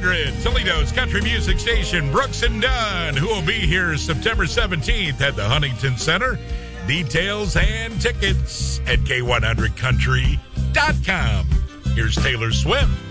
K100, Toledo's country music station, Brooks and Dunn, who will be here September 17th at the Huntington Center. Details and tickets at K100country.com. Here's Taylor Swift.